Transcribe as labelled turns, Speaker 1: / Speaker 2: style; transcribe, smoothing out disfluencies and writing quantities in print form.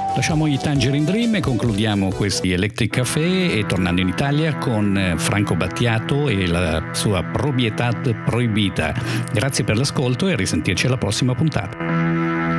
Speaker 1: Lasciamo i Tangerine Dream e concludiamo questi Electric Café e tornando in Italia con Franco Battiato e la sua Proprietà Proibita. Grazie per l'ascolto e a risentirci alla prossima puntata.